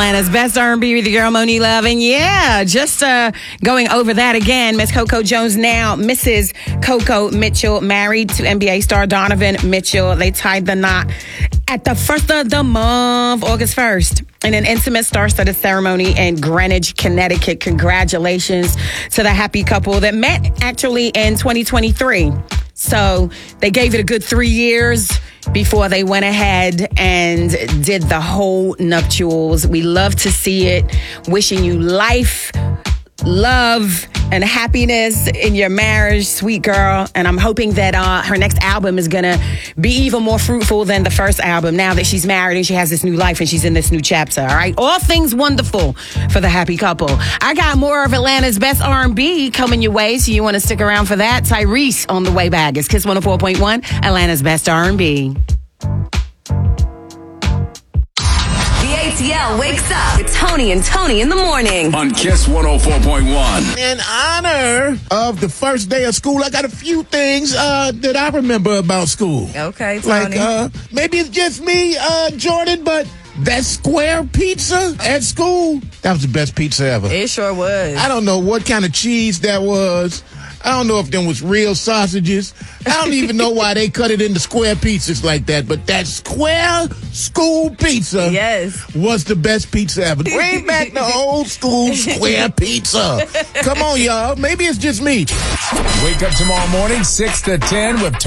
Atlanta's best R&B with your girl, Moni Love. And yeah, just going over that again, Miss Coco Jones, now Mrs. Coco Mitchell, married to NBA star Donovan Mitchell. They tied the knot at the first of the month, August 1st, in an intimate star-studded ceremony in Greenwich, Connecticut. Congratulations to the happy couple that met actually in 2023. So they gave it a good 3 years before they went ahead and did the whole nuptials. We love to see it. Wishing you life, love, and happiness in your marriage, sweet girl. And I'm hoping that her next album is going to be even more fruitful than the first album now that she's married and she has this new life and she's in this new chapter, all right? All things wonderful for the happy couple. I got more of Atlanta's best R&B coming your way, so you want to stick around for that. Tyrese on the way back. It's Kiss 104.1, Atlanta's best R&B. ATL wakes up with Tony and Tony in the morning on Kiss 104.1. In honor of the first day of school, I got a few things that I remember about school. Okay, Tony. Like, maybe it's just me, Jordan, but that square pizza at school, that was the best pizza ever. It sure was. I don't know what kind of cheese that was. I don't know if them was real sausages. I don't even know why they cut it into square pizzas like that. But that square school pizza was the best pizza ever. Bring back the old school square pizza. Come on, y'all. Maybe it's just me. Wake up tomorrow morning, 6 to 10 with